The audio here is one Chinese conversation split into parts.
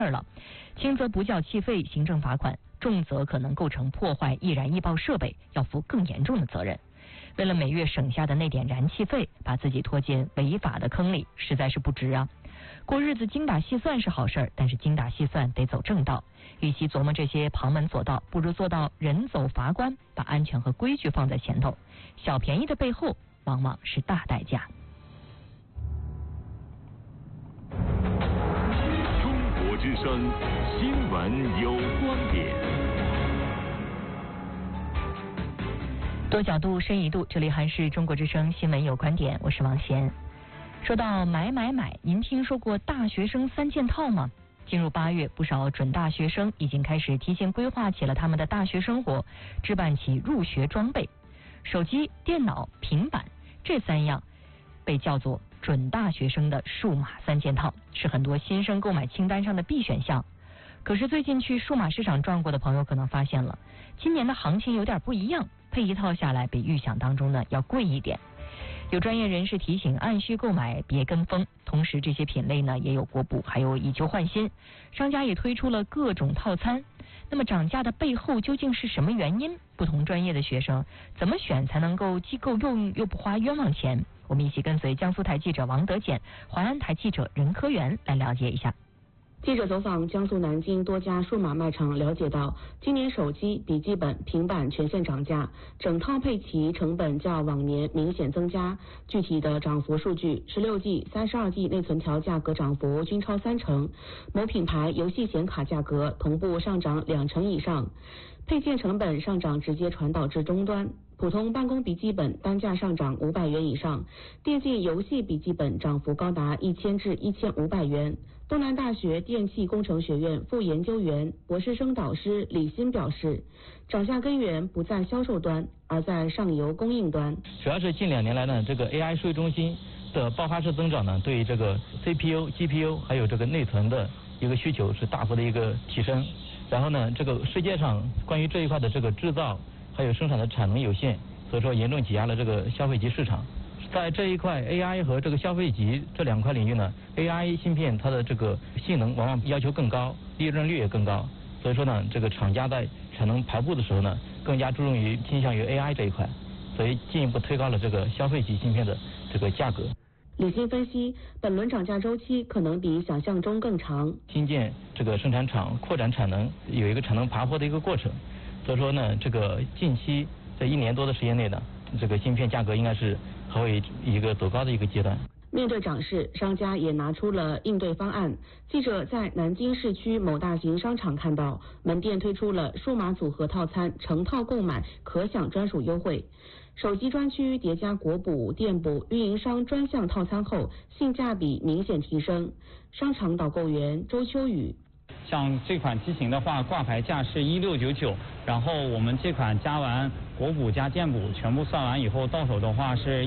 了，轻则不缴气费行政罚款，重则可能构成破坏易燃易爆设备，要负更严重的责任。为了每月省下的那点燃气费，把自己拖进违法的坑里，实在是不值啊！过日子精打细算是好事儿，但是精打细算得走正道。与其琢磨这些旁门左道，不如做到人走法观，把安全和规矩放在前头。小便宜的背后，往往是大代价。 中国之声，新闻有观点。 多角度，深一度，这里还是中国之声新闻有观点，我是王贤。说到买，您听说过大学生3件套吗？进入8月，不少准大学生已经开始提前规划起了他们的大学生活，置办起入学装备。手机、电脑、平板这3样被叫做准大学生的数码3件套，是很多新生购买清单上的必选项。可是最近去数码市场转过的朋友可能发现了，今年的行情有点不一样，配一套下来比预想当中呢要贵一点。有专业人士提醒，按需购买，别跟风。同时，这些品类呢也有过补，还有以旧换新，商家也推出了各种套餐。那么涨价的背后究竟是什么原因？不同专业的学生怎么选才能够既够用又不花冤枉钱？我们一起跟随江苏台记者王德简、淮安台记者任科元来了解一下。 记者走访江苏南京多家数码卖场，了解到，今年手机、笔记本、平板全线涨价，整套配齐成本较往年明显增加。具体的涨幅数据，16G、32G 内存条价格涨幅均超3成，某品牌游戏显卡价格同步上涨2成以上。配件成本上涨直接传导至终端，普通办公笔记本单价上涨500元以上，电竞游戏笔记本涨幅高达1000至1500元。东南大学电气工程学院副研究员、博士生导师李欣表示，涨价根源不在销售端，而在上游供应端。 主要是近2年来呢，这个 AI 数据中心的爆发式增长呢，对于这个 CPU、GPU 还有这个内存的一个需求是大幅的一个提升。然后呢，这个世界上关于这一块的这个制造还有生产的产能有限，所以说严重挤压了这个消费级市场。在这一块 AI 和这个消费级这2块领域呢 ，AI 芯片它的这个性能往往要求更高，利润率也更高，所以说呢，这个厂家在产能排布的时候呢，更加注重于倾向于 AI 这一块，所以进一步推高了这个消费级芯片的这个价格。 李欣分析，本轮涨价周期可能比想象中更长。 新建这个生产厂扩展产能，有一个产能爬坡的一个过程，所以说呢，这个近期在1年多的时间内呢，这个芯片价格应该是还会一个走高的一个阶段。 面对涨势，商家也拿出了应对方案。记者在南京市区某大型商场看到，门店推出了数码组合套餐，成套购买可享专属优惠。手机专区叠加国补、电补、运营商专项套餐后，性价比明显提升。商场导购员周秋雨。 像这款机型的话，挂牌价是1699，然后我们这款加完国补加电补全部算完以后，到手的话是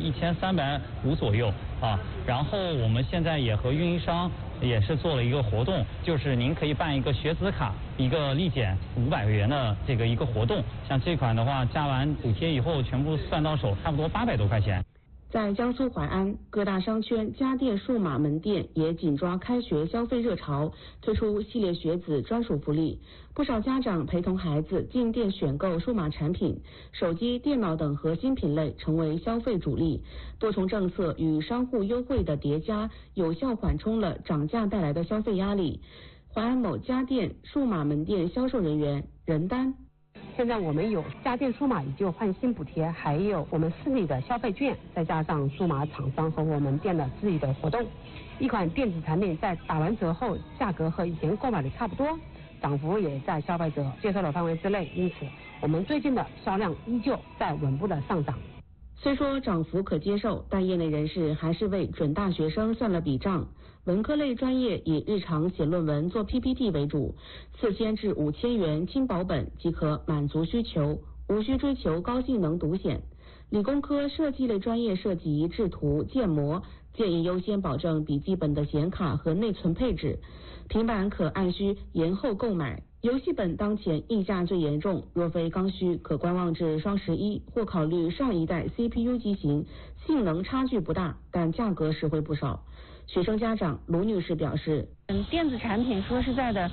1350左右啊。然后我们现在也和运营商也是做了一个活动，就是您可以办一个学子卡，一个立减500元的这个一个活动。像这款的话，加完补贴以后全部算到手，差不多800多块钱。 在江苏淮安，各大商圈家电数码门店也紧抓开学消费热潮，推出系列学子专属福利。不少家长陪同孩子进店选购数码产品，手机、电脑等核心品类成为消费主力。多重政策与商户优惠的叠加，有效缓冲了涨价带来的消费压力。淮安某家电数码门店销售人员任丹。 现在我们有家电数码以旧换新补贴，还有我们市里的消费券，再加上数码厂商和我们店的自己的活动，一款电子产品在打完折后，价格和以前购买的差不多，涨幅也在消费者接受的范围之内，因此我们最近的销量依旧在稳步的上涨。 虽说涨幅可接受，但业内人士还是为准大学生算了笔账。文科类专业以日常写论文做 PPT 为主，4000至5000元轻薄本即可满足需求，无需追求高性能独显。理工科设计类专业涉及制图、建模，建议优先保证笔记本的显卡和内存配置，平板可按需延后购买。游戏本当前溢价最严重，若非刚需，可观望至双11，或考虑上一代 CPU 机型，性能差距不大，但价格实惠不少。 学生家长卢女士表示， 电子产品说实在的，